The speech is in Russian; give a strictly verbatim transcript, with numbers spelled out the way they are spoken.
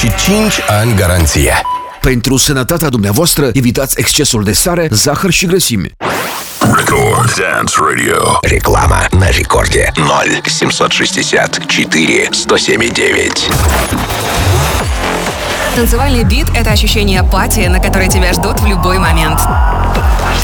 și cinci ani garanție. Pentru sănătatea dumneavoastră, evitați excesul de sare, zahăr și grăsime. Record Dance Radio. Реклама на рекорде ноль семьсот шестьдесят четыре сто семь девять. Танцевальный бит — это ощущение пати, на которое тебя ждут в любой момент.